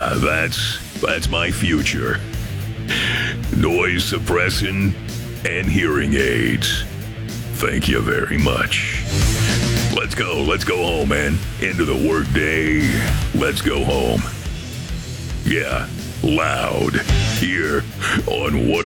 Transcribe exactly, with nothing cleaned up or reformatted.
Yeah, that's that's my future. Noise suppressing and hearing aids. Thank you very much. Let's go. Let's go home, man. End of the workday. Let's go home. Yeah, loud. Here on what